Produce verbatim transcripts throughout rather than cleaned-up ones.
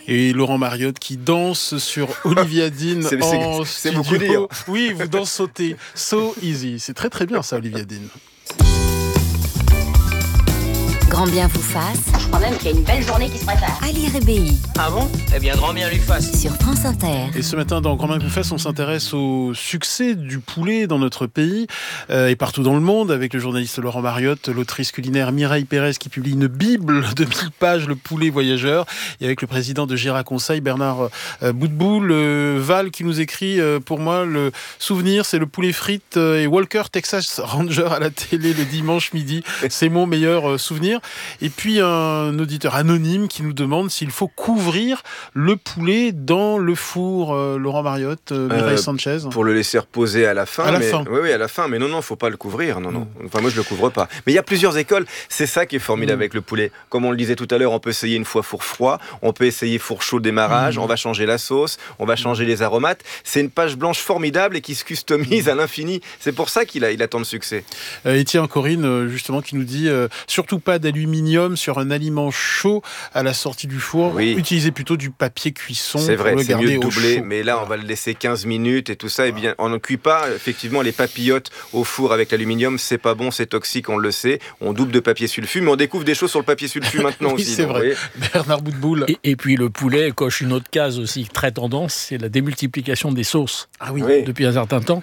Et Laurent Mariotte qui danse sur Olivia Dean c'est, en c'est, c'est studio. beaucoup dire. Oui, vous dansez sauter. So easy. C'est très très bien ça, Olivia Dean. Grand bien vous fasse. Je crois même qu'il y a une belle journée qui se prépare. Ali Rébéi. Ah bon ? Eh bien, grand bien lui fasse. Sur France Inter. Et ce matin, dans Grand bien vous fasse, on s'intéresse au succès du poulet dans notre pays euh, et partout dans le monde, avec le journaliste Laurent Mariotte, l'autrice culinaire Mireille Pérez qui publie une bible de mille pages, Le poulet voyageur, et avec le président de Géra Conseil, Bernard euh, Boutboul, euh, Val, qui nous écrit euh, pour moi, le souvenir, c'est le poulet frites euh, et Walker Texas Ranger à la télé le dimanche midi. C'est mon meilleur euh, souvenir. Et puis un auditeur anonyme qui nous demande s'il faut couvrir le poulet dans le four, euh, Laurent Mariotte, euh, Mireille euh, Sanchez. Pour le laisser reposer à la fin. À la mais, fin. Oui, oui, à la fin. Mais non, non, faut pas le couvrir. Non, non. Enfin, moi, je le couvre pas. Mais il y a plusieurs écoles. C'est ça qui est formidable mmh. avec le poulet. Comme on le disait tout à l'heure, on peut essayer une fois four froid, on peut essayer four chaud démarrage, mmh. on va changer la sauce, on va changer les aromates. C'est une page blanche formidable et qui se customise mmh. à l'infini. C'est pour ça qu'il a, il a tant de succès. Euh, et tiens, Corinne, justement, qui nous dit euh, surtout pas d'aluminium sur un aliment chaud à la sortie du four. Oui. Utilisez plutôt du papier cuisson. C'est vrai, pour le c'est garder mieux de au doubler, chaud. mais là, on va le laisser quinze minutes et tout ça. Et bien, on ne cuit pas, effectivement, les papillotes au four avec l'aluminium. C'est pas bon, c'est toxique, on le sait. On double de papier sulfu, mais on découvre des choses sur le papier sulfu maintenant oui, aussi. c'est vrai. Bernard Boutboul. Et, et puis le poulet coche une autre case aussi très tendance, c'est la démultiplication des sauces. Ah oui. oui. Depuis un certain temps.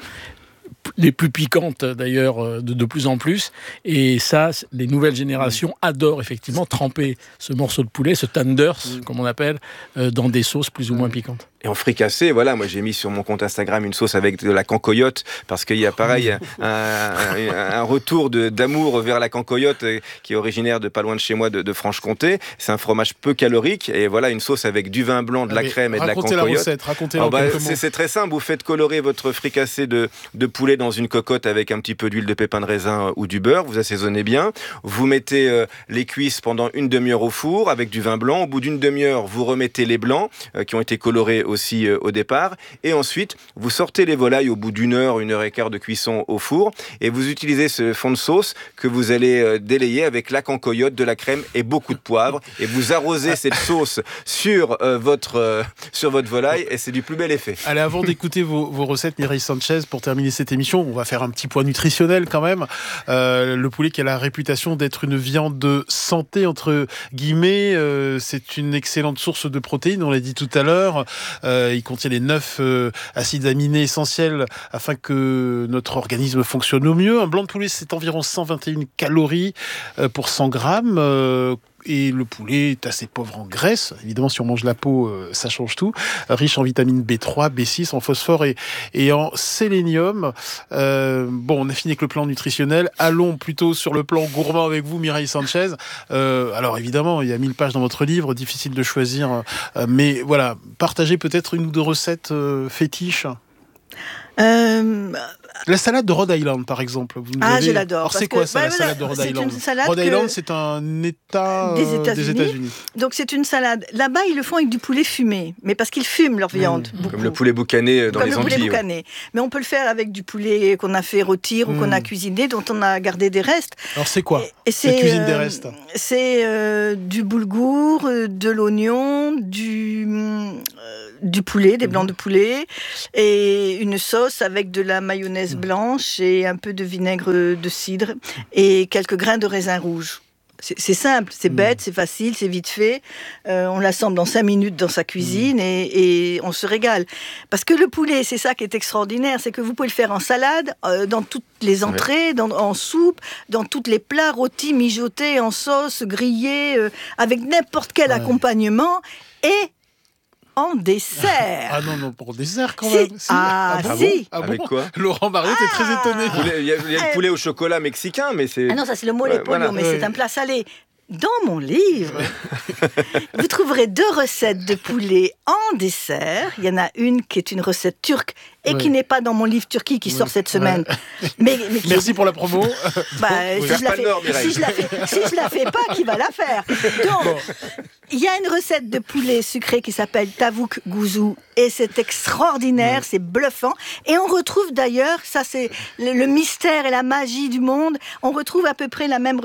Les plus piquantes d'ailleurs de, de plus en plus, et ça les nouvelles générations adorent effectivement tremper ce morceau de poulet, ce tenders mmh. comme on appelle, euh, dans des sauces plus ou moins piquantes. Et en fricassé, voilà, moi j'ai mis sur mon compte Instagram une sauce avec de la cancoyote, parce qu'il y a pareil un, un, un retour de, d'amour vers la cancoyote qui est originaire de pas loin de chez moi, de, de Franche-Comté. C'est un fromage peu calorique, et voilà une sauce avec du vin blanc, de la ah, crème et de la cancoyote. Racontez la recette, racontez-la. Oh bah, c'est, c'est très simple, vous faites colorer votre fricassé de, de poulet dans une cocotte avec un petit peu d'huile de pépin de raisin ou du beurre, vous assaisonnez bien, vous mettez euh, les cuisses pendant une demi-heure au four avec du vin blanc, au bout d'une demi-heure vous remettez les blancs euh, qui ont été colorés aussi euh, au départ, et ensuite vous sortez les volailles au bout d'une heure, une heure et quart de cuisson au four, et vous utilisez ce fond de sauce que vous allez euh, délayer avec la cancoyote, de la crème et beaucoup de poivre, et vous arrosez cette sauce sur, euh, votre, euh, sur votre volaille, et c'est du plus bel effet. Allez, avant d'écouter vos, vos recettes, Mireille Sanchez, pour terminer cette émission, on va faire un petit point nutritionnel quand même. Euh, le poulet qui a la réputation d'être une viande de santé, entre guillemets, euh, c'est une excellente source de protéines, on l'a dit tout à l'heure. Euh, il contient les neuf euh, acides aminés essentiels afin que notre organisme fonctionne au mieux. Un blanc de poulet, c'est environ cent vingt et une calories euh, pour cent grammes. Euh, Et le poulet est assez pauvre en graisse. Évidemment, si on mange la peau, euh, ça change tout. Riche en vitamine B trois, B six, en phosphore et, et en sélénium. Euh, bon, on a fini avec le plan nutritionnel. Allons plutôt sur le plan gourmand avec vous, Mireille Sanchez. Euh, alors évidemment, il y a mille pages dans votre livre, difficile de choisir. Euh, mais voilà, partagez peut-être une ou deux recettes euh, fétiches. Euh... La salade de Rhode Island, par exemple. Vous ah, avez... je l'adore. Alors, c'est que, quoi ça, bah, la salade de Rhode c'est Island? Rhode que... Island, c'est un État des États-Unis. des États-Unis. Donc, c'est une salade. Là-bas, ils le font avec du poulet fumé, mais parce qu'ils fument leur viande. Mmh. Comme le poulet boucané dans Comme les le Antilles. Poulet boucané. Ouais. Mais on peut le faire avec du poulet qu'on a fait rôtir mmh. ou qu'on a cuisiné, dont on a gardé des restes. Alors, c'est quoi et, et c'est, cuisine euh, des restes? C'est euh, du boulgour, de l'oignon, du... Euh, du poulet, des blancs de poulet, et une sauce avec de la mayonnaise blanche et un peu de vinaigre de cidre et quelques grains de raisin rouge. C'est, c'est simple, c'est bête, c'est facile, c'est vite fait. Euh, on l'assemble dans cinq minutes dans sa cuisine et, et on se régale. Parce que le poulet, c'est ça qui est extraordinaire, c'est que vous pouvez le faire en salade, euh, dans toutes les entrées, dans, en soupe, dans tous les plats rôtis, mijotés, en sauce, grillés, euh, avec n'importe quel ouais. accompagnement. Et en dessert. Ah non, non, pour dessert quand même. Si. Ah, ah, si. Bon ah bon Avec quoi? Laurent Mariotte ah. est très étonné. Il y a, il y a le poulet au chocolat mexicain, mais c'est... Ah non, ça c'est le mole ouais, pollo, voilà. mais ouais. c'est un plat salé. Dans mon livre, vous trouverez deux recettes de poulet en dessert. Il y en a une qui est une recette turque et ouais. qui n'est pas dans mon livre Turquie qui ouais. sort cette semaine. Ouais. Mais, mais qui... Merci pour la promo. Bah, oui. si, je la fais, nord, si, je la fais, si je la fais pas, qui va la faire? Donc, bon. Il y a une recette de poulet sucré qui s'appelle tavuk gouzou et c'est extraordinaire, ouais. c'est bluffant. Et on retrouve d'ailleurs, ça c'est le, le mystère et la magie du monde, on retrouve à peu près la même recette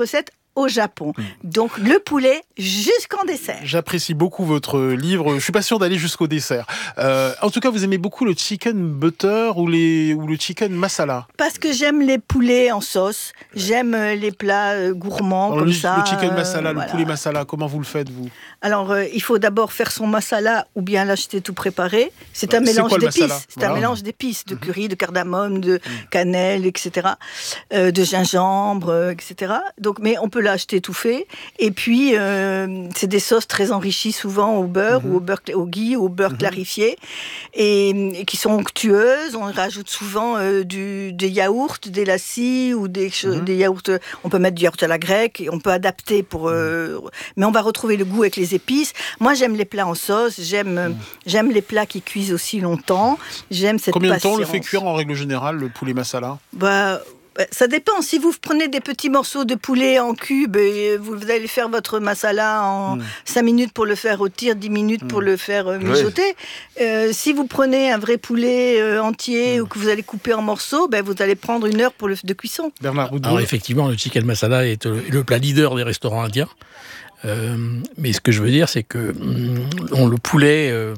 au Japon. Donc le poulet jusqu'en dessert. J'apprécie beaucoup votre livre. Je suis pas sûr d'aller jusqu'au dessert. Euh, en tout cas, vous aimez beaucoup le chicken butter ou, les, ou le chicken masala. Parce que j'aime les poulets en sauce. J'aime les plats euh, gourmands Alors, comme le, ça. Le chicken masala, euh, le voilà. poulet masala, comment vous le faites, vous? Alors, euh, il faut d'abord faire son masala ou bien l'acheter tout préparé. C'est un C'est mélange quoi, le d'épices. masala? C'est Voilà. un mélange d'épices, de Mhm. curry, de cardamome, de cannelle, et cetera. Euh, de gingembre, euh, et cetera. Donc, mais on peut l'acheter tout fait. Et puis, euh, c'est des sauces très enrichies souvent au beurre Mhm. ou au beurre, au ghee, au beurre Mhm. clarifié, et, et qui sont onctueuses. On rajoute souvent euh, du, des yaourts, des lassis ou des, cho- Mhm. des yaourts. On peut mettre du yaourt à la grecque. Et on peut adapter pour. Euh, mais on va retrouver le goût avec les épices. Moi, j'aime les plats en sauce. J'aime, euh, j'aime les plats qui cuisent aussi longtemps. J'aime cette Combien de temps on le patience. fait cuire en règle générale, le poulet masala? Bah, bah, ça dépend. Si vous prenez des petits morceaux de poulet en cubes et vous allez faire votre masala en Mm. cinq minutes pour le faire rôtir, dix minutes pour Mm. le faire euh, mijoter. Euh, si vous prenez un vrai poulet euh, entier Mm. ou que vous allez couper en morceaux, ben, vous allez prendre une heure pour le de cuisson. Bernard Boudboul. Alors effectivement, le chicken masala est le, le plat leader des restaurants indiens. Euh, mais ce que je veux dire, c'est que hum, on, le poulet, euh,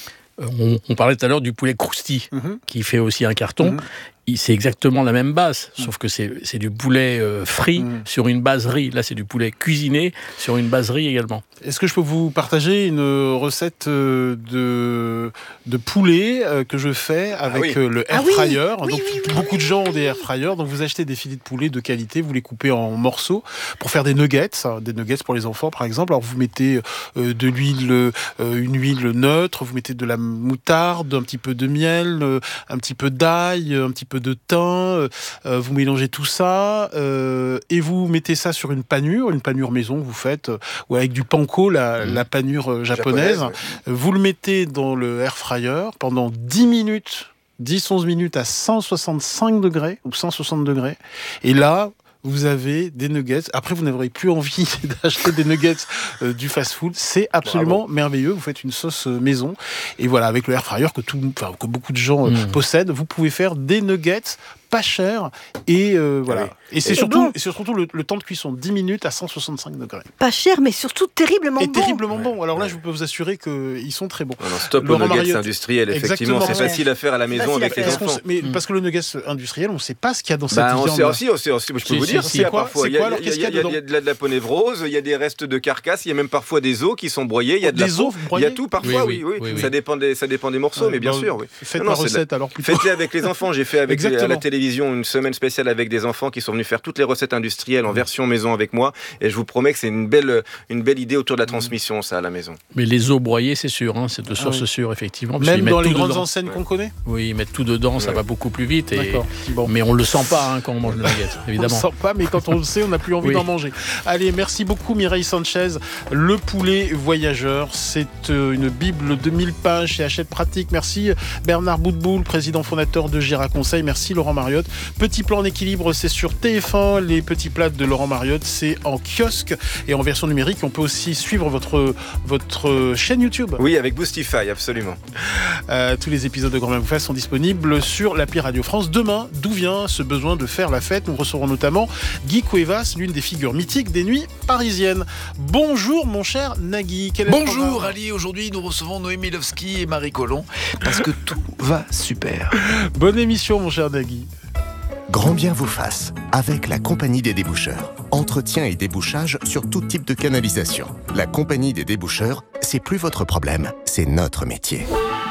on, on parlait tout à l'heure du poulet crousti, Mhm. qui fait aussi un carton. Mhm. Il- C'est exactement la même base, sauf que c'est c'est du poulet euh, frit Mhm. sur une base riz. Là, c'est du poulet cuisiné sur une base riz également. Est-ce que je peux vous partager une recette euh, de, de poulet euh, que je fais avec oui. euh, le air Ah oui, fryer? oui, Donc, oui, oui, beaucoup de gens ont des air fryers. Donc, vous achetez des filets de poulet de qualité, vous les coupez en morceaux pour faire des nuggets, hein, des nuggets pour les enfants, par exemple. Alors, vous mettez euh, de l'huile, euh, une huile neutre, vous mettez de la moutarde, un petit peu de miel, euh, un petit peu d'ail, un petit peu de thym. euh, euh, vous mélangez tout ça euh, et vous mettez ça sur une panure, une panure maison. Vous faites euh, ou avec du panko, la, Mmh. la panure euh, japonaise. Japonaise, ouais. Vous le mettez dans le air fryer pendant dix minutes, dix onze minutes à cent soixante-cinq degrés ou cent soixante degrés. Et là, vous avez des nuggets. Après, vous n'aurez plus envie d'acheter des nuggets euh, du fast-food. C'est absolument merveilleux. Vous faites une sauce euh, maison. Et voilà, avec le air fryer que, tout, enfin, que beaucoup de gens euh, Mmh. possèdent, vous pouvez faire des nuggets pas cher et euh, voilà. oui. Et c'est Et surtout, bon. et c'est surtout le, le temps de cuisson, dix minutes à cent soixante-cinq degrés. Pas cher, mais surtout terriblement Et bon. terriblement bon. Alors là, je peux vous assurer qu'ils sont très bons. Non, non, stop Laurent aux nuggets Mariotte. industriels, effectivement. Exactement. C'est facile à faire à la maison Facile à avec les faire. Parce, qu'on enfants. sait- mais Mm. parce que le nuggets industriel, on ne sait pas ce qu'il y a dans cette Bah, on viande. sait aussi, on sait aussi, je peux Si, vous si, dire, si. c'est C'est quoi parfois, C'est il y a, quoi, alors, il y a- qu'est-ce qu'il y a il y a- dedans il y a de la, de la peau névrose, il y a des restes de carcasse, il y a même parfois des os qui sont broyés, il y a de la Des peau, os il y broyés a tout parfois, Oui, oui, oui, oui, oui, oui. Ça dépend des, ça dépend des morceaux, Ouais, mais bien bah, sûr, oui. Faites Non, la non, c'est de la- recette alors plutôt. Faites-les avec les enfants. J'ai fait avec à Exactement. la télévision une semaine spéciale avec des enfants qui sont venus faire toutes les recettes industrielles en version maison avec moi, et je vous promets que c'est une belle, une belle idée autour de la transmission, ça, à la maison. Mais les os broyés, c'est sûr, hein, c'est de source Ah oui. sûre, effectivement. parce Même qu'ils dans mettent les tout grandes dedans. enseignes qu'on connaît. Oui, ils mettent tout dedans, ça Ouais. va beaucoup plus vite. Et... D'accord. Bon. Mais on le sent pas hein, quand on mange le nugget, On ne évidemment. sent pas, mais quand on le sait, on n'a plus envie Oui. d'en manger. Allez, merci beaucoup Mireille Sanchez. Le poulet voyageur, c'est euh, une bible de mille pages chez Hachette Pratique. Merci Bernard Boudboul, président fondateur de Gira Conseil. Merci Laurent Mariotte. Petit plan en équilibre, c'est sur T F un. Les petits plats de Laurent Mariotte, c'est en kiosque et en version numérique. On peut aussi suivre votre, votre chaîne YouTube. Oui, avec Boostify, absolument. Euh, tous les épisodes de Grand Bien vous fasse sont disponibles sur l'appli Radio France. Demain, d'où vient ce besoin de faire la fête? Nous recevrons notamment Guy Cuevas, l'une des figures mythiques des nuits parisiennes. Bonjour mon cher Nagui. Quel est le Bonjour programme Ali, aujourd'hui nous recevons Noémie Lovski et Marie Collomb parce que tout va super. Bonne émission mon cher Nagui. Grand bien vous fasse, avec la Compagnie des déboucheurs. Entretien et débouchage sur tout type de canalisation. La Compagnie des déboucheurs, c'est plus votre problème, c'est notre métier.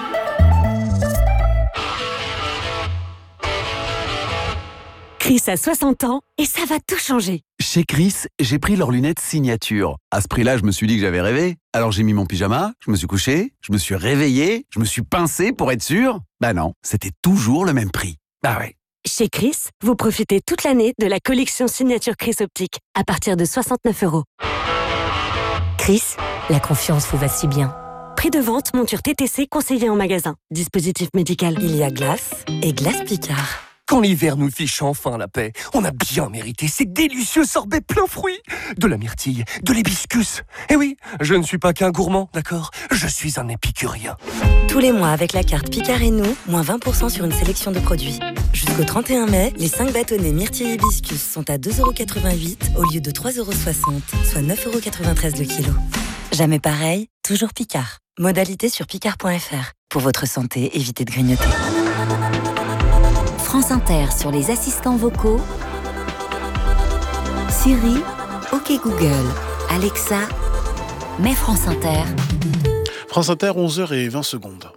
Chris a soixante ans et ça va tout changer. Chez Chris, j'ai pris leurs lunettes signature. À ce prix-là, je me suis dit que j'avais rêvé. Alors j'ai mis mon pyjama, je me suis couché, je me suis réveillé, je me suis pincé pour être sûr. Bah non, c'était toujours le même prix. Bah ouais. Chez Chris, vous profitez toute l'année de la collection signature Chris Optique à partir de soixante-neuf euros. Chris, la confiance vous va si bien. Prix de vente, monture T T C conseillée en magasin. Dispositif médical. Il y a Glace et Glace Picard. quand l'hiver nous fiche enfin la paix. On a bien mérité ces délicieux sorbets plein fruits. De la myrtille, de l'hibiscus. Eh oui, je ne suis pas qu'un gourmand, d'accord? Je suis un épicurien. Tous les mois, avec la carte Picard et nous, moins vingt pour cent sur une sélection de produits. Jusqu'au trente et un mai, les cinq bâtonnets myrtille hibiscus sont à deux euros quatre-vingt-huit au lieu de trois euros soixante, soit neuf euros quatre-vingt-treize le kilo. Jamais pareil, toujours Picard. Modalité sur picard point f r. Pour votre santé, évitez de grignoter. France Inter sur les assistants vocaux. Siri, OK Google, Alexa, mets France Inter. France Inter, onze heures vingt secondes.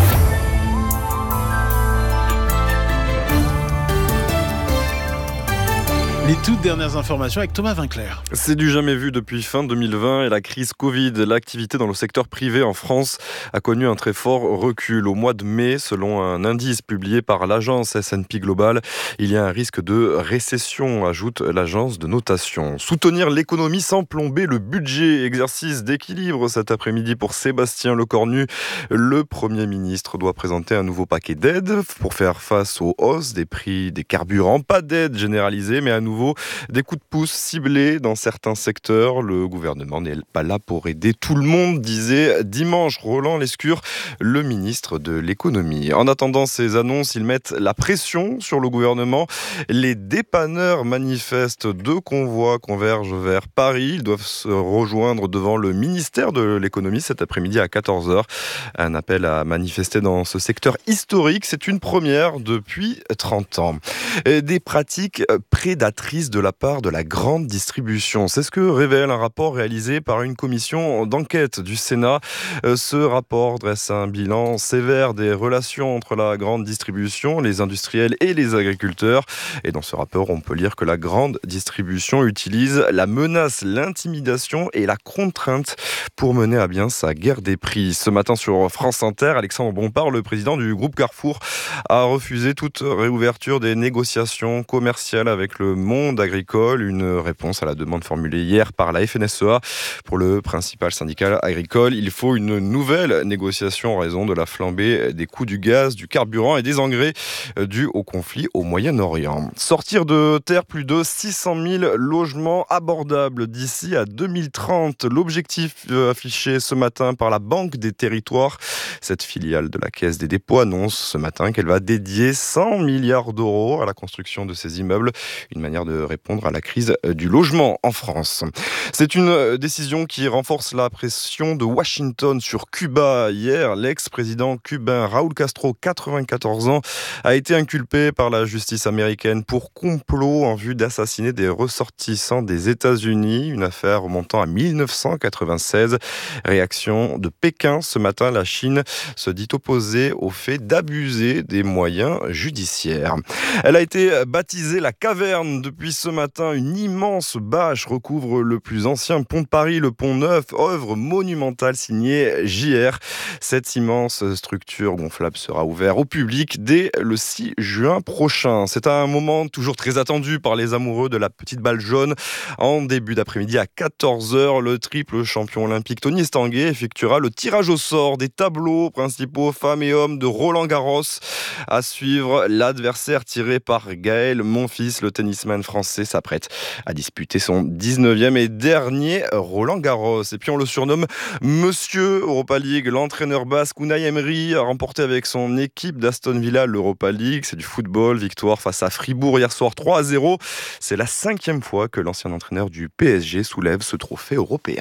Les toutes dernières informations avec Thomas Vinclair. C'est du jamais vu depuis fin deux mille vingt et la crise Covid. L'activité dans le secteur privé en France a connu un très fort recul. Au mois de mai, selon un indice publié par l'agence S and P Global, il y a un risque de récession, ajoute l'agence de notation. Soutenir l'économie sans plomber le budget. Exercice d'équilibre cet après-midi pour Sébastien Lecornu. Le Premier ministre doit présenter un nouveau paquet d'aides pour faire face aux hausses des prix des carburants. Pas d'aide généralisée, mais à nouveau des coups de pouce ciblés dans certains secteurs. Le gouvernement n'est pas là pour aider tout le monde, disait dimanche Roland Lescure, le ministre de l'économie. En attendant ces annonces, ils mettent la pression sur le gouvernement. Les dépanneurs manifestent. Deux convois convergent vers Paris. Ils doivent se rejoindre devant le ministère de l'économie cet après-midi à quatorze heures. Un appel à manifester dans ce secteur historique. C'est une première depuis trente ans. Des pratiques prédatrices de la part de la grande distribution. C'est ce que révèle un rapport réalisé par une commission d'enquête du Sénat. Ce rapport dresse un bilan sévère des relations entre la grande distribution, les industriels et les agriculteurs. Et dans ce rapport, on peut lire que la grande distribution utilise la menace, l'intimidation et la contrainte pour mener à bien sa guerre des prix. Ce matin sur France Inter, Alexandre Bompard, le président du groupe Carrefour, a refusé toute réouverture des négociations commerciales avec le monde agricole, une réponse à la demande formulée hier par la F N S E A. Pour le principal syndicat agricole, il faut une nouvelle négociation en raison de la flambée des coûts du gaz, du carburant et des engrais dus au conflit au Moyen-Orient. Sortir de terre plus de six cent mille logements abordables d'ici à deux mille trente. L'objectif affiché ce matin par la Banque des Territoires. Cette filiale de la Caisse des dépôts annonce ce matin qu'elle va dédier cent milliards d'euros à la construction de ces immeubles. Une manière de répondre à la crise du logement en France. C'est une décision qui renforce la pression de Washington sur Cuba. Hier, l'ex-président cubain Raúl Castro, quatre-vingt-quatorze ans, a été inculpé par la justice américaine pour complot en vue d'assassiner des ressortissants des États-Unis. Une affaire remontant à mille neuf cent quatre-vingt-seize. Réaction de Pékin ce matin, la Chine se dit opposée au fait d'abuser des moyens judiciaires. Elle a été baptisée la caverne depuis ce matin. Une immense bâche recouvre le plus ancien pont de Paris, le pont Neuf, œuvre monumentale signée J R. Cette immense structure gonflable sera ouverte au public dès le six juin prochain. C'est un moment toujours très attendu par les amoureux de la petite balle jaune. En début d'après-midi à quatorze heures, le triple champion olympique Tony Estanguet effectuera le tirage au sort des tableaux principaux femmes et hommes de Roland-Garros. À suivre, l'adversaire tiré par Gaël Monfils, le tennisman français, s'apprête à disputer son dix-neuvième et dernier Roland-Garros. Et puis on le surnomme Monsieur Europa League. L'entraîneur basque Unai Emery a remporté avec son équipe d'Aston Villa l'Europa League. C'est du football. Victoire face à Fribourg hier soir trois à zéro. C'est la cinquième fois que l'ancien entraîneur du P S G soulève ce trophée européen.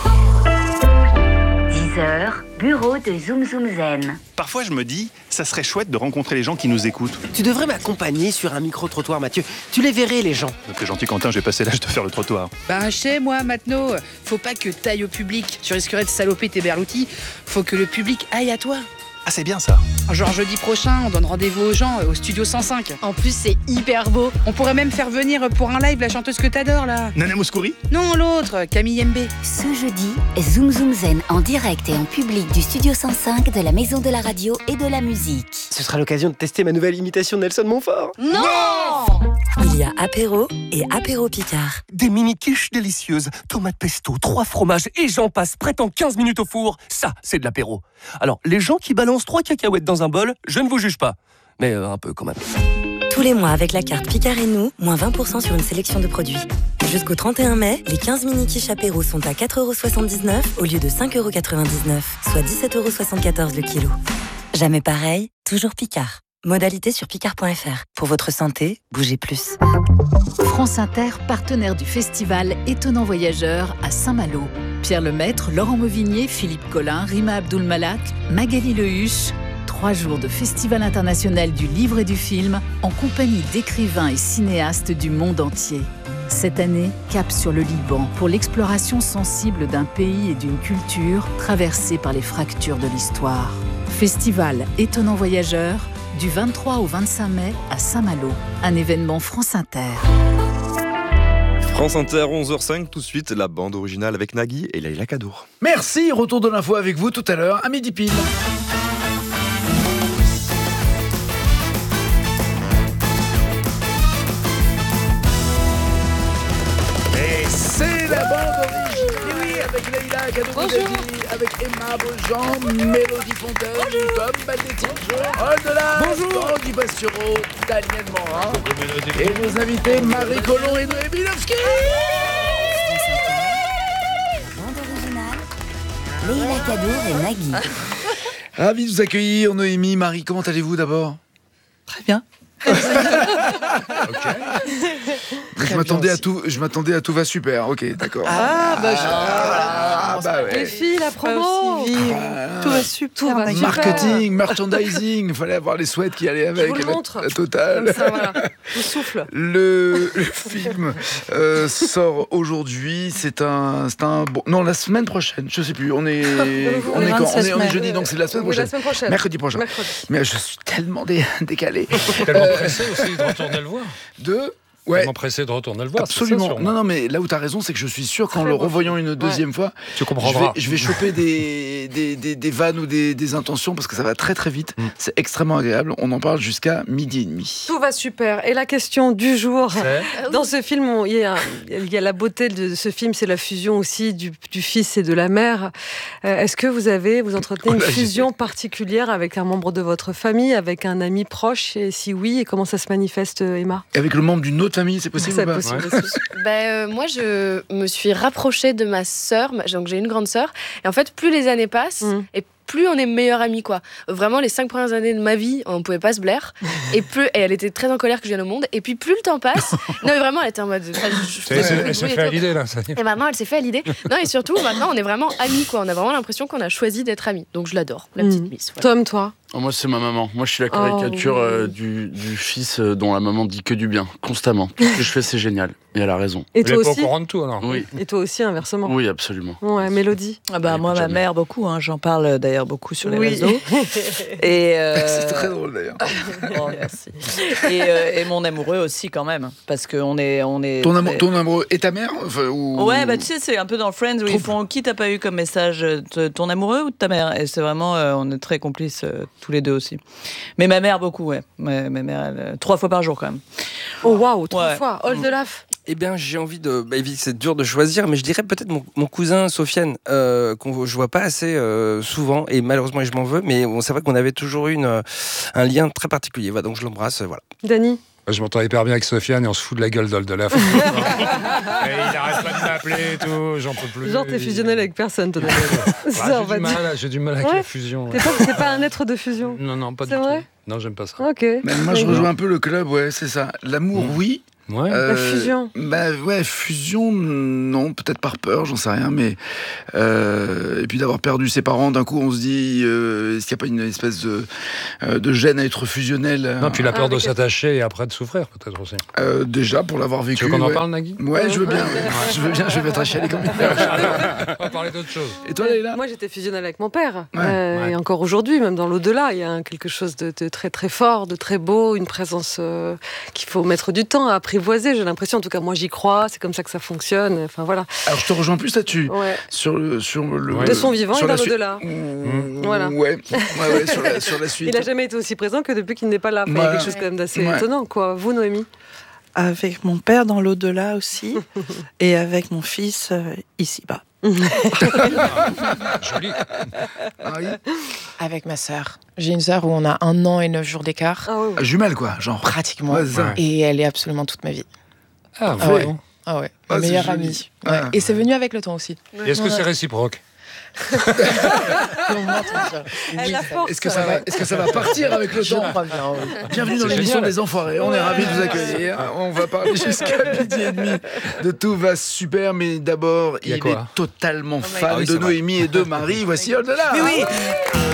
dix heures, bureau de Zoom Zoom Zen. Parfois, je me dis, ça serait chouette de rencontrer les gens qui nous écoutent. Tu devrais m'accompagner sur un micro-trottoir, Mathieu. Tu les verrais, les gens. T'es gentil, Quentin, j'ai passé l'âge de faire le trottoir. Bah, je sais, moi, Matno, faut pas que t'ailles au public. Tu risquerais de saloper tes berloutis. Faut que le public aille à toi. Ah, c'est bien ça. Genre jeudi prochain, on donne rendez-vous aux gens au studio cent cinq. En plus, c'est hyper beau. On pourrait même faire venir pour un live la chanteuse que t'adores, là. Nana Mouskouri ? Non, l'autre, Camille M B. Ce jeudi, Zoom Zoom Zen en direct et en public du studio cent cinq de la Maison de la Radio et de la Musique. Ce sera l'occasion de tester ma nouvelle imitation de Nelson Montfort. Non, non Il y a apéro et apéro Picard. Des mini-quiches délicieuses, tomates pesto, trois fromages et j'en passe, prêt en quinze minutes au four. Ça, c'est de l'apéro. Alors, les gens qui balancent trois cacahuètes dans un bol, je ne vous juge pas. Mais euh, un peu quand même. Tous les mois, avec la carte Picard et nous, moins vingt pour cent sur une sélection de produits. Jusqu'au trente et un mai, les quinze mini-quiches apéro sont à quatre euros soixante-dix-neuf au lieu de cinq euros quatre-vingt-dix-neuf, soit dix-sept euros soixante-quatorze le kilo. Jamais pareil, toujours Picard. Modalité sur picard point f r. Pour votre santé, bougez plus. France Inter, partenaire du festival Étonnant Voyageur à Saint-Malo. Pierre Lemaître, Laurent Mauvignier, Philippe Collin, Rima Abdul-Malak, Magali Lehuche. Trois jours de Festival international du livre et du film en compagnie d'écrivains et cinéastes du monde entier. Cette année, cap sur le Liban pour l'exploration sensible d'un pays et d'une culture traversée par les fractures de l'histoire. Festival Étonnant Voyageur, du vingt-trois au vingt-cinq mai à Saint-Malo. Un événement France Inter. France Inter, onze heures cinq, tout de suite, la bande originale avec Nagui et Leïla Kadour. Merci, retour de l'info avec vous tout à l'heure, à midi pile. Et c'est la bande originale, oui, avec Leïla Kadour, avec Emma Beaujean, Mélodie Fontaine, Tom Baldetti, Au-delà, Tanguy Pastureau, Daniel Morin, et nos invités Marie Colomb et Noémie Lovski. Bande originale, Leïla Kadour et Nagui. Ravi de vous accueillir, Noémie, Marie, comment allez-vous d'abord? Très bien. Okay. Je m'attendais à tout, je m'attendais à tout va super. Ok, d'accord. Ah, bah, je... ah, bah ouais. Les filles, la promo. Ah, tout va super. Tout va marketing, merchandising. Il fallait avoir les sweats qui allaient avec. Je vous le montre. La totale. Ça, voilà. Je souffle. Le, le film euh, sort aujourd'hui. C'est un, c'est un bon. Non, la semaine prochaine. Je sais plus. On est, on est quand on est, on est jeudi, donc c'est la semaine prochaine. La semaine prochaine. Mercredi prochain. Mercredi. Mais je suis tellement dé- décalé. Tellement euh, pressé aussi de retourner le voir. De Ouais. Tellement pressé de retourner le voir. Absolument. C'est ça, non, non, mais là où tu as raison, c'est que je suis sûr qu'en le revoyant une deuxième ouais. fois, tu comprendras. Je vais, je vais choper des, des, des, des vannes ou des, des intentions parce que ça va très très vite. Mm. C'est extrêmement agréable. On en parle jusqu'à midi et demi. Tout va super. Et la question du jour, dans ce film, on, il, y a, il y a la beauté de ce film, c'est la fusion aussi du, du fils et de la mère. Euh, est-ce que vous avez, vous entretenez une fusion particulière avec un membre de votre famille, avec un ami proche? Et si oui, et comment ça se manifeste, Emma? Avec le membre d'une autre famille, c'est possible c'est ou pas? Possible, ouais. ben, euh, Moi, je me suis rapprochée de ma sœur, donc j'ai une grande sœur, et en fait, plus les années passent, mmh. et plus on est meilleurs amis, quoi. Vraiment, les cinq premières années de ma vie, on pouvait pas se blaire, et plus, et elle était très en colère que je vienne au monde, et puis plus le temps passe, non mais vraiment, elle était en mode... Je, je, elle, elle, elle s'est fait à l'idée, là. Ça et maintenant, elle s'est fait à l'idée. Non, et surtout, maintenant, on est vraiment amis, quoi. On a vraiment l'impression qu'on a choisi d'être amis. Donc, je l'adore, la petite mmh. Miss. Voilà. Tom, toi? Oh, moi, c'est ma maman. Moi, je suis la caricature oh, oui. euh, du, du fils euh, dont la maman dit que du bien, constamment. Tout ce que je fais, c'est génial. Et elle a raison. Et toi aussi? Pas au courant de tout, alors. Oui. Et toi aussi, inversement? Oui, absolument. Ouais, Mélodie? Ah bah, moi, ma jamais. mère, beaucoup. Hein. J'en parle d'ailleurs beaucoup sur les oui. réseaux. Et euh... C'est très drôle, d'ailleurs. Bon, merci. Et, euh, et mon amoureux aussi, quand même. Parce qu'on est... On est ton, amou- ton amoureux et ta mère enfin, ou... Ouais, bah tu sais, c'est un peu dans Friends où Trop... ils font qui t'as pas eu comme message, ton amoureux ou de ta mère? Et c'est vraiment... Euh, on est très complices euh, tous les deux aussi. Mais ma mère, beaucoup, ouais. Ma, ma mère, elle, euh, trois fois par jour, quand même. Oh, waouh, trois ouais. fois. Oldelaf. Eh bien, j'ai envie de... Bah, c'est dur de choisir, mais je dirais peut-être mon, mon cousin Sofiane, euh, qu'on je vois pas assez euh, souvent, et malheureusement, je m'en veux, mais bon, c'est vrai qu'on avait toujours eu une, euh, un lien très particulier. Voilà, donc je l'embrasse, euh, voilà. Dany? Je m'entends hyper bien avec Sofiane et on se fout de la gueule d'Oldelaf. Et il n'arrête pas de m'appeler et tout, j'en peux plus. Genre, t'es fusionnel avec personne, toi. bah, j'ai, du mal, j'ai du mal avec ouais. la fusion. Ouais. T'es, pas, t'es pas un être de fusion? Non, non, pas c'est du vrai tout. Non, j'aime pas ça. Ok. Mais moi, je rejoins un peu le club, ouais, c'est ça. L'amour, mmh. oui. Ouais. Euh, la fusion. Bah ouais, fusion, non, peut-être par peur, j'en sais rien, mais euh, et puis d'avoir perdu ses parents, d'un coup, on se dit, euh, est-ce qu'il n'y a pas une espèce de, euh, de gêne à être fusionnel? Non, puis la peur ah, de s'attacher et après de souffrir, peut-être aussi. Euh, déjà, pour l'avoir vécu. Tu veux qu'on ouais. en parle, Nagui? Ouais, je veux bien. Ouais. je veux bien. Je vais mettre à chialer comme une merde. On va parler d'autre chose. Et toi, Leïla? Moi, j'étais fusionnelle avec mon père, ouais. Euh, Ouais. et encore aujourd'hui, même dans l'au-delà, il y a quelque chose de, de très très fort, de très beau, une présence euh, qu'il faut mettre du temps à apprivoiser. J'ai l'impression. En tout cas, moi, j'y crois. C'est comme ça que ça fonctionne. Enfin, voilà. Alors, je te rejoins plus là-dessus. Ouais. Sur le, sur le. Ouais. De son vivant et dans su- l'au-delà. Mmh. Voilà. Ouais. Ouais, ouais, sur la, sur la suite. Il n'a jamais été aussi présent que depuis qu'il n'est pas là. Enfin, ouais. Il y a quelque chose quand même d'assez ouais. étonnant, quoi. Vous, Noémie? Avec mon père dans l'au-delà aussi, et avec mon fils euh, ici-bas. Joli. Avec ma sœur. J'ai une sœur où on a un an et neuf jours d'écart. Ah, ouais, ouais. Jumelle, quoi, genre. Pratiquement. Ouais, ça. Et elle est absolument toute ma vie. Ah, ah vrai. ouais. Ah ouais, Ah, ma c'est meilleure joli. amie. Ouais. Ah. Et c'est venu avec le temps aussi. Et est-ce que Ouais. c'est réciproque? Est-ce que ça va, est-ce que ça va partir avec le Je temps? crois bien, oui. Bienvenue dans C'est l'émission génial. des Enfoirés. On est ravis de vous accueillir. On va parler jusqu'à midi et demi de Tout va super. Mais d'abord, Il y a il quoi est totalement Ah fan oui, de c'est vrai. Noémie et de Marie. Voici Au-delà. Mais oui.